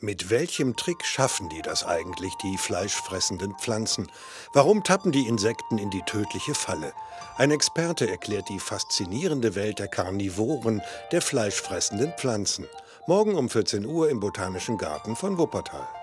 Mit welchem Trick schaffen die das eigentlich, die fleischfressenden Pflanzen? Warum tappen die Insekten in die tödliche Falle? Ein Experte erklärt die faszinierende Welt der Karnivoren, der fleischfressenden Pflanzen. Morgen um 14 Uhr im Botanischen Garten von Wuppertal.